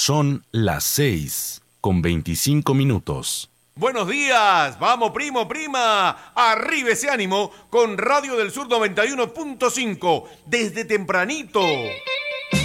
Son las 6:25. Buenos días, vamos primo, prima, arriba ese ánimo con Radio del Sur 91.5, desde tempranito.